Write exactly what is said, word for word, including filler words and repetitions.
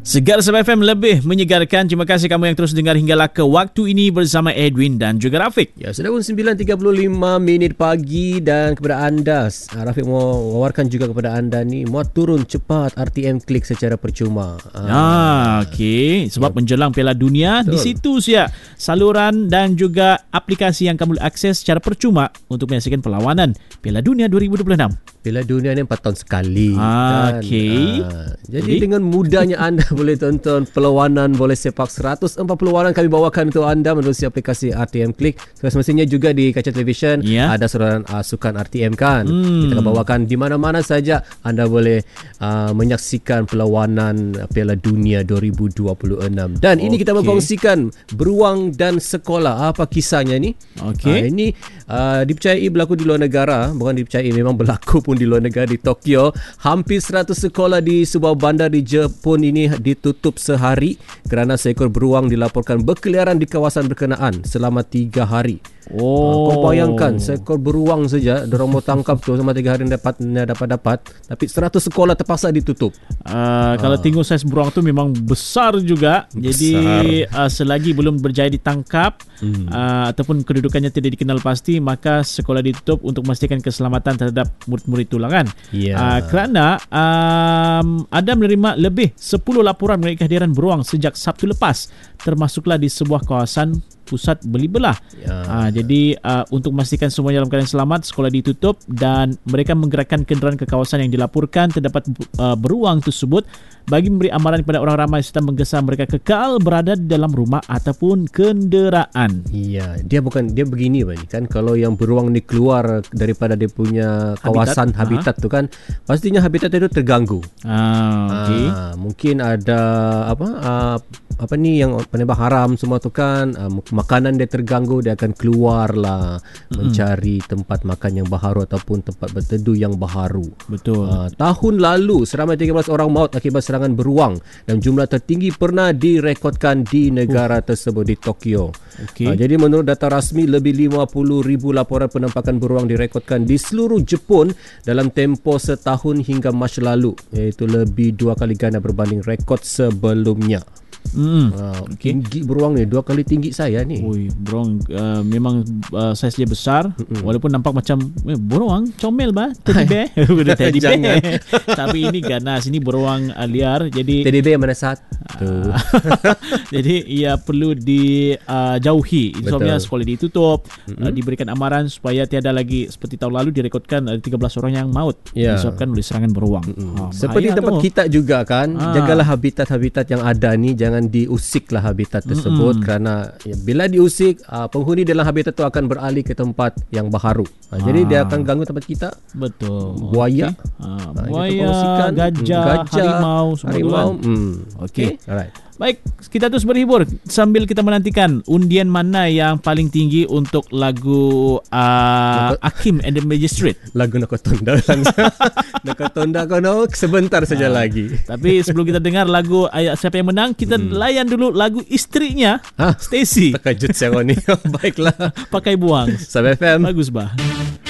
Segar Sabah F M lebih menyegarkan. Terima kasih kamu yang terus dengar hinggalah ke waktu ini bersama Edwin dan juga Rafiq. Ya, sudah pun sembilan tiga puluh lima minit pagi dan kepada anda, Rafiq mau wawarkan juga kepada anda ni, muat turun cepat R T M Klik secara percuma. Ah, okey. Sebab ya, menjelang Piala Dunia, betul, di situ sia saluran dan juga aplikasi yang kamu akses secara percuma untuk menyaksikan perlawanan Piala Dunia dua ribu dua puluh enam. Piala Dunia ni empat tahun sekali. Ah, okey. Ah, jadi, jadi dengan mudahnya anda boleh tonton perlawanan bola sepak seratus empat puluh lawanan kami bawakan untuk anda melalui aplikasi R T M Klik. So, semestinya juga di kaca televisyen yeah, ada saluran uh, sukan R T M kan. Hmm. Kita akan bawakan di mana-mana saja anda boleh uh, menyaksikan perlawanan Piala Dunia dua ribu dua puluh enam. Dan okay, ini kita berkongsikan beruang dan sekolah. Apa kisahnya ni? Okay. Uh, ini uh, dipercayai berlaku di luar negara. Bukan dipercayai, memang berlaku pun di luar negara, di Tokyo. Hampir seratus sekolah di sebuah bandar di Jepun ini ditutup sehari kerana seekor beruang dilaporkan berkeliaran di kawasan berkenaan selama tiga hari. Oh, kau bayangkan seekor beruang saja dorang mau tangkap tu selama tiga hari dapat dapat dapat, tapi seratus sekolah terpaksa ditutup. Uh, kalau uh. tengok saiz beruang tu memang besar juga. Besar. Jadi uh, selagi belum berjaya ditangkap hmm. uh, ataupun kedudukannya tidak dikenal pasti, maka sekolah ditutup untuk memastikan keselamatan terhadap murid-murid tu lah kan. Yeah. Uh, kerana um, ada menerima lebih sepuluh laporan mengenai kehadiran beruang sejak Sabtu lepas, termasuklah di sebuah kawasan pusat beli belah. Ya. Uh, jadi uh, untuk memastikan semuanya dalam keadaan selamat, sekolah ditutup dan mereka menggerakkan kenderaan ke kawasan yang dilaporkan terdapat uh, beruang tersebut bagi memberi amaran kepada orang ramai serta menggesa mereka kekal berada di dalam rumah ataupun kenderaan. Iya, dia bukan dia begini bani kan, kalau yang beruang ni keluar daripada dia punya kawasan habitat, habitat tu kan, pastinya habitat itu terganggu. Ah, okay. uh, mungkin ada apa uh, apa ni yang penembak haram semua tu kan, uh, makanan dia terganggu, dia akan keluar lah mm-hmm. mencari tempat makan yang baharu ataupun tempat berteduh yang baharu. Betul. Uh, tahun lalu seramai tiga belas orang maut akibat serangan beruang dan jumlah tertinggi pernah direkodkan di negara uh. tersebut, di Tokyo. Okay. Uh, jadi menurut data rasmi, lebih lima puluh ribu laporan penampakan beruang direkodkan di seluruh Jepun dalam tempoh setahun hingga Mac lalu, iaitu lebih dua kali ganda berbanding rekod sebelumnya. Hmm. Wow, okay. Tinggi beruang ni dua kali tinggi saya ni. Ui, beruang uh, memang uh, saiz dia besar. Mm-mm. Walaupun nampak macam eh, beruang comel bah, teddy bear. Udah teddy bear. Tapi ini ganas, ini beruang uh, liar. Jadi teddy bear mana satu. Uh, jadi ia perlu dijauhi. Uh, Insomnia sekolah ditutup, uh, diberikan amaran supaya tiada lagi seperti tahun lalu direkodkan ada tiga belas orang yang maut yeah. disebabkan oleh serangan beruang. Ha, seperti tempat tu. Kita juga kan, ha. jagalah habitat-habitat yang ada ni, jangan diusiklah habitat tersebut, mm-hmm. kerana ya, bila diusik uh, penghuni dalam habitat itu akan beralih ke tempat yang baharu. Uh, ah. Jadi dia akan ganggu tempat kita. Betul. Buaya, okay. uh, buaya, gajah, gajah, harimau, semua harimau. Hmm. Okey. Okay. Alright. Baik, kita terus berhibur sambil kita menantikan undian mana yang paling tinggi untuk lagu uh, Hakim and the Magistrate. Lagu Nakotonda langsung. Nakotonda kono sebentar saja uh, lagi. Tapi sebelum kita dengar lagu ayat siapa yang menang, kita hmm. layan dulu lagu isterinya, huh? Stacy. Terkejut saya ni. Baiklah. Pakai buang. Sabah F M. Bagus bah.